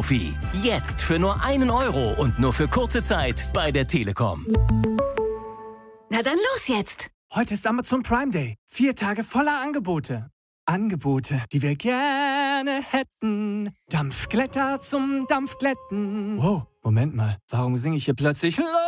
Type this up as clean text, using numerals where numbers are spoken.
Profi. Jetzt für nur 1 Euro und nur für kurze Zeit bei der Telekom. Na dann los jetzt! Heute ist Amazon Prime Day. 4 Tage voller Angebote. Angebote, die wir gerne hätten. Dampfglätter zum Dampfglätten. Wow, Moment mal. Warum singe ich hier plötzlich Lob?